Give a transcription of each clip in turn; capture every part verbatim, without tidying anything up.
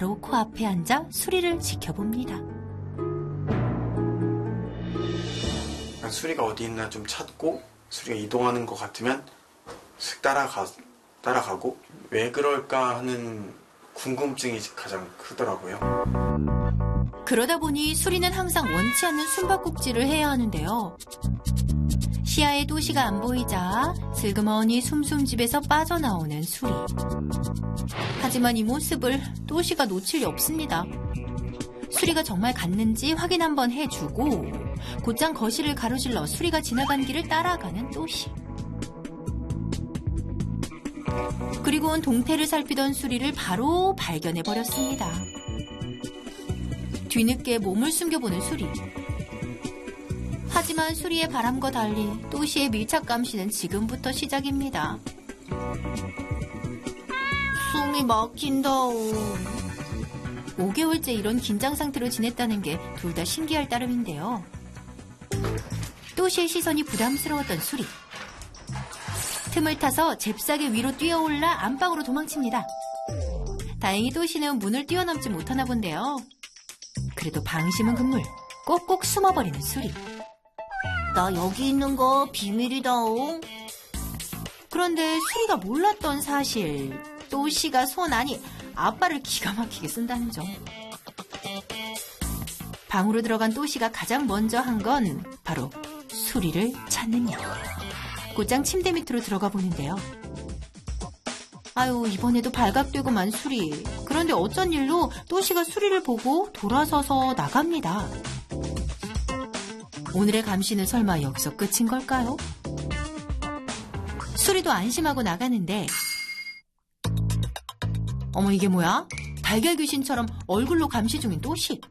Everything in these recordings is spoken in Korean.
바로 코앞에 앉아 수리를 지켜봅니다. 수리가 어디 있나 좀 찾고 수리가 이동하는 것 같으면 슥 따라가, 따라가고 왜 그럴까 하는 궁금증이 가장 크더라고요. 그러다 보니 수리는 항상 원치 않는 숨바꼭질을 해야 하는데요. 시야에 또시가 안 보이자 슬그머니 숨숨집에서 빠져나오는 수리. 하지만 이 모습을 또시가 놓칠 리 없습니다. 수리가 정말 갔는지 확인 한번 해주고 곧장 거실을 가로질러 수리가 지나간 길을 따라가는 또시. 그리고는 동태를 살피던 수리를 바로 발견해버렸습니다. 뒤늦게 몸을 숨겨보는 수리. 하지만 수리의 바람과 달리 또시의 밀착 감시는 지금부터 시작입니다. 숨이 막힌다오. 오 개월째 이런 긴장 상태로 지냈다는 게 둘 다 신기할 따름인데요. 또시의 시선이 부담스러웠던 수리. 틈을 타서 잽싸게 위로 뛰어올라 안방으로 도망칩니다. 다행히 또시는 문을 뛰어넘지 못하나 본데요. 그래도 방심은 금물, 꼭꼭 숨어버리는 수리. 나 여기 있는 거 비밀이다오. 그런데 수리가 몰랐던 사실, 또시가 손 아니 아빠를 기가 막히게 쓴다는 점. 방으로 들어간 또시가 가장 먼저 한 건 바로 수리를 찾는 일. 곧장 침대 밑으로 들어가 보는데요. 아유, 이번에도 발각되고만 수리. 그런데 어쩐 일로 또시가 수리를 보고 돌아서서 나갑니다. 오늘의 감시는 설마 여기서 끝인 걸까요? 수리도 안심하고 나가는데 어머, 이게 뭐야? 달걀 귀신처럼 얼굴로 감시 중인 또시.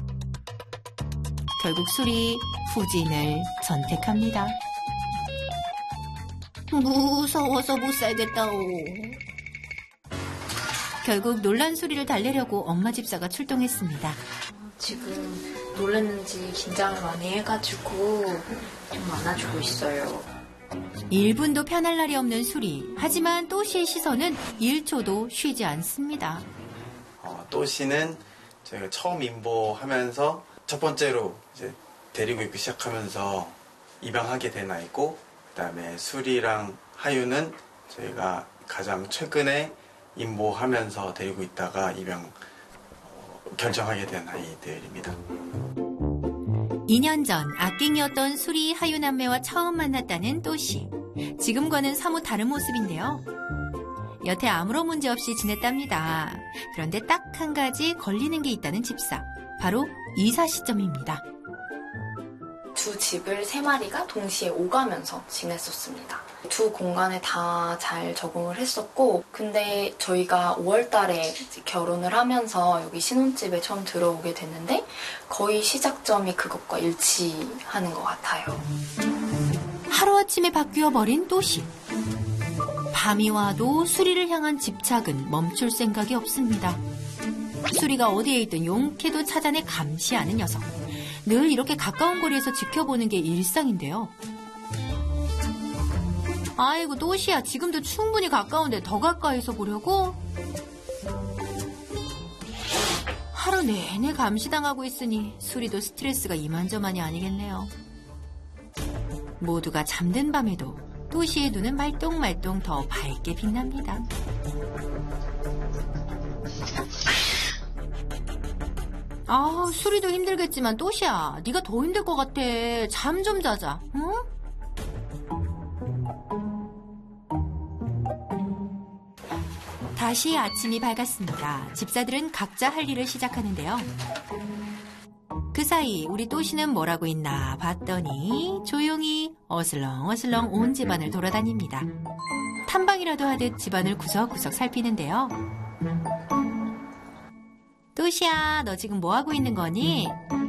결국 수리 후진을 선택합니다. 무서워서 못 살겠다오. 결국 놀란 수리를 달래려고 엄마 집사가 출동했습니다. 지금 놀랐는지 긴장을 많이 해가지고 좀 안아주고 있어요. 일 분도 편할 날이 없는 수리. 하지만 또시의 시선은 일 초도 쉬지 않습니다. 어, 또시는 저희가 처음 임보하면서 첫 번째로 이제 데리고 있기 시작하면서 입양하게 된 아이고, 그 다음에 수리랑 하유는 저희가 가장 최근에 임보하면서 데리고 있다가 입양 어, 결정하게 된 아이들입니다. 이 년 전 악갱이었던 수리 하유 남매와 처음 만났다는 또시. 지금과는 사뭇 다른 모습인데요. 여태 아무런 문제 없이 지냈답니다. 그런데 딱 한 가지 걸리는 게 있다는 집사. 바로 이사 시점입니다. 두 집을 세 마리가 동시에 오가면서 지냈었습니다. 두 공간에 다 잘 적응을 했었고, 근데 저희가 오월 달에 결혼을 하면서 여기 신혼집에 처음 들어오게 됐는데 거의 시작점이 그것과 일치하는 것 같아요. 하루아침에 바뀌어 버린 또시. 밤이 와도 수리를 향한 집착은 멈출 생각이 없습니다. 수리가 어디에 있든 용케도 찾아내 감시하는 녀석. 늘 이렇게 가까운 거리에서 지켜보는 게 일상인데요. 아이고, 또시야, 지금도 충분히 가까운데 더 가까이서 보려고? 하루 내내 감시당하고 있으니 수리도 스트레스가 이만저만이 아니겠네요. 모두가 잠든 밤에도 또시의 눈은 말똥말똥 더 밝게 빛납니다. 아, 수리도 힘들겠지만 또시야, 네가 더 힘들 것 같아. 잠 좀 자자, 응? 다시 아침이 밝았습니다. 집사들은 각자 할 일을 시작하는데요. 그 사이 우리 또시는 뭘 하고 있나 봤더니 조용히 어슬렁어슬렁 온 집안을 돌아다닙니다. 탐방이라도 하듯 집안을 구석구석 살피는데요. 또시야, 너 지금 뭐 하고 있는 거니?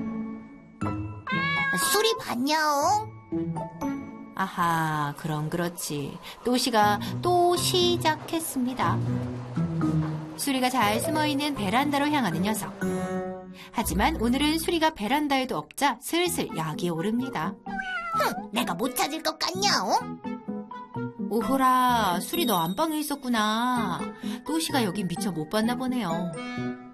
수리 봤냐옹? 아하, 그럼 그렇지. 또시가 또 시작했습니다. 수리가 잘 숨어있는 베란다로 향하는 녀석. 하지만 오늘은 수리가 베란다에도 없자 슬슬 약이 오릅니다. 흥, 내가 못 찾을 것 같냐옹? 오호라, 수리 너 안방에 있었구나. 또시가 여긴 미처 못 봤나 보네요.